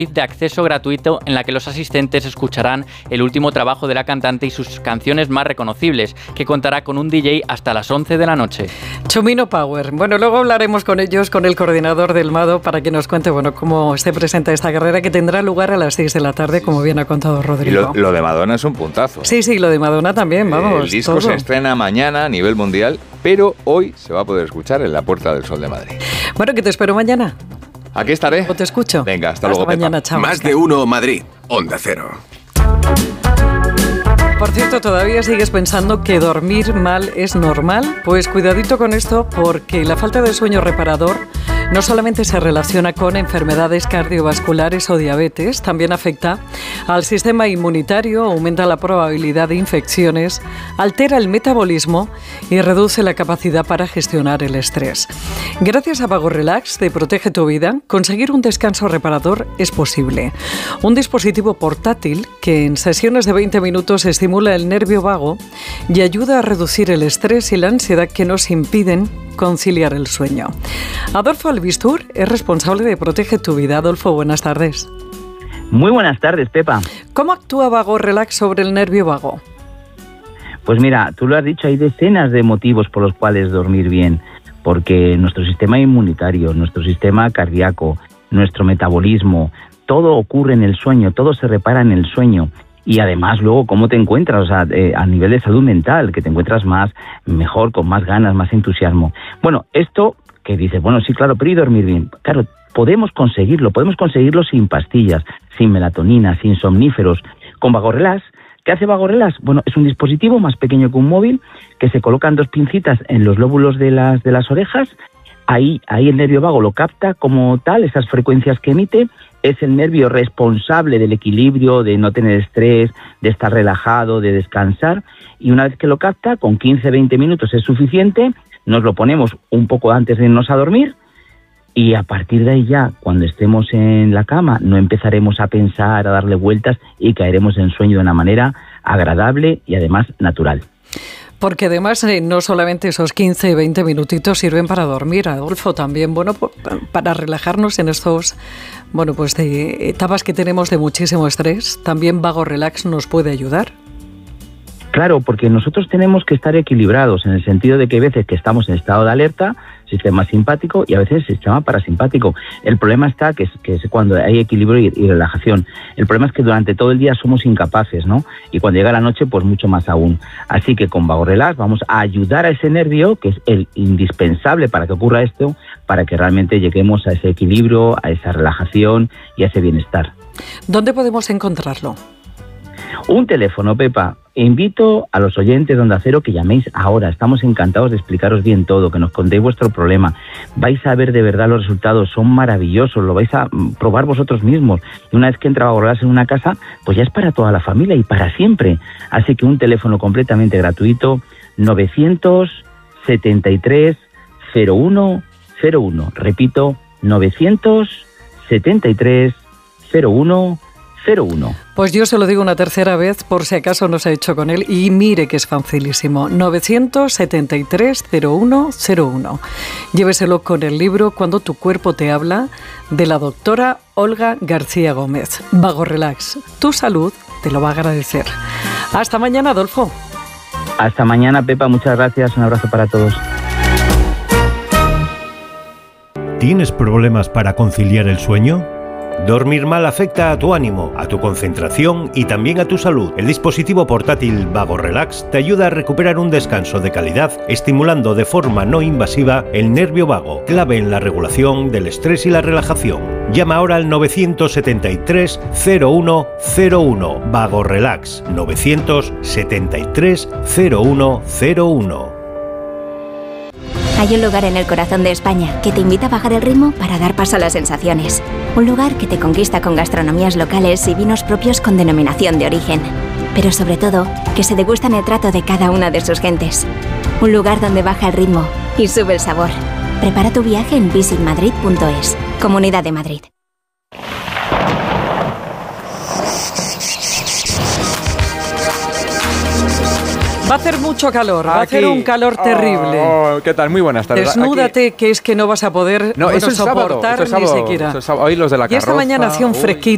de acceso gratuito en la que los asistentes escucharán el último trabajo de la cantante y sus canciones más reconocibles, que contará con un DJ hasta las 11 de la noche. Chumino Power. Bueno, luego hablaremos con ellos, con el coordinador del MADO, para que nos cuente, bueno, cómo se presenta esta carrera, que tendrá lugar a las 6 de la tarde, como bien ha contado Rodrigo. Y lo de Madonna es un puntazo. Sí, lo de Madonna también, vamos. El disco todo se estrena mañana a nivel mundial, pero hoy se va a poder escuchar en la Puerta del Sol de Madrid. Bueno, que te espero mañana. Aquí estaré. O te escucho. Venga, hasta luego, mañana, Pepa. chao. Más de uno Madrid, Onda Cero. Por cierto, ¿todavía sigues pensando que dormir mal es normal? Pues cuidadito con esto, porque la falta de sueño reparador no solamente se relaciona con enfermedades cardiovasculares o diabetes, también afecta al sistema inmunitario, aumenta la probabilidad de infecciones, altera el metabolismo y reduce la capacidad para gestionar el estrés. Gracias a Vago Relax de Protege tu Vida, conseguir un descanso reparador es posible. Un dispositivo portátil que en sesiones de 20 minutos estimula el nervio vago y ayuda a reducir el estrés y la ansiedad que nos impiden conciliar el sueño. Adolfo Albistur es responsable de Protege tu Vida. Adolfo, buenas tardes. Muy buenas tardes, Pepa. ¿Cómo actúa Vago Relax sobre el nervio vago? Pues mira, tú lo has dicho, hay decenas de motivos por los cuales dormir bien, porque nuestro sistema inmunitario, nuestro sistema cardíaco, nuestro metabolismo, todo ocurre en el sueño, todo se repara en el sueño. Y además luego cómo te encuentras, o sea, a nivel de salud mental, que te encuentras mejor, con más ganas, más entusiasmo. Bueno, esto que dices, bueno, sí, claro, pero ¿y dormir bien? Claro, podemos conseguirlo sin pastillas, sin melatonina, sin somníferos, con Vago Relax. ¿Qué hace Vago Relax? Bueno, es un dispositivo más pequeño que un móvil, que se colocan 2 pincitas en los lóbulos de las orejas. Ahí el nervio vago lo capta como tal, esas frecuencias que emite. Es el nervio responsable del equilibrio, de no tener estrés, de estar relajado, de descansar. Y una vez que lo capta, con 15-20 minutos es suficiente. Nos lo ponemos un poco antes de irnos a dormir. Y a partir de ahí ya, cuando estemos en la cama, no empezaremos a pensar, a darle vueltas y caeremos en sueño de una manera agradable y además natural. Porque además no solamente esos 15-20 minutitos sirven para dormir, Adolfo, también para relajarnos en estos de etapas que tenemos de muchísimo estrés. También Vago Relax nos puede ayudar. Claro, porque nosotros tenemos que estar equilibrados en el sentido de que hay veces que estamos en estado de alerta, sistema simpático, y a veces sistema parasimpático. El problema está que es cuando hay equilibrio y relajación. El problema es que durante todo el día somos incapaces, ¿no? Y cuando llega la noche, pues mucho más aún. Así que con Vago Relax vamos a ayudar a ese nervio, que es el indispensable para que ocurra esto, para que realmente lleguemos a ese equilibrio, a esa relajación y a ese bienestar. ¿Dónde podemos encontrarlo? Un teléfono, Pepa. Invito a los oyentes de Onda Cero que llaméis ahora. Estamos encantados de explicaros bien todo, que nos contéis vuestro problema. Vais a ver de verdad los resultados, son maravillosos, lo vais a probar vosotros mismos. Y una vez que entra Vago Relax en una casa, pues ya es para toda la familia y para siempre. Así que un teléfono completamente gratuito, 973 0101. Repito, 973 0101. Pues yo se lo digo una tercera vez por si acaso no se ha hecho con él y mire que es facilísimo. 973 0101. Lléveselo con el libro Cuando tu cuerpo te habla, de la doctora Olga García Gómez. Vago Relax, tu salud te lo va a agradecer. Hasta mañana, Adolfo. Hasta mañana, Pepa, muchas gracias, un abrazo para todos. ¿Tienes problemas para conciliar el sueño? Dormir mal afecta a tu ánimo, a tu concentración y también a tu salud. El dispositivo portátil Vago Relax te ayuda a recuperar un descanso de calidad, estimulando de forma no invasiva el nervio vago, clave en la regulación del estrés y la relajación. Llama ahora al 973 0101. Vago Relax, 973 0101. Hay un lugar en el corazón de España que te invita a bajar el ritmo para dar paso a las sensaciones. Un lugar que te conquista con gastronomías locales y vinos propios con denominación de origen. Pero sobre todo, que se degustan el trato de cada una de sus gentes. Un lugar donde baja el ritmo y sube el sabor. Prepara tu viaje en visitmadrid.es. Comunidad de Madrid. Va a hacer mucho calor, va a hacer un calor terrible. ¿Qué tal? Muy buenas tardes. Desnúdate, aquí, que es que no vas a poder soportar ni siquiera. Hoy los de la y esta carroza. mañana hacía un fresquito.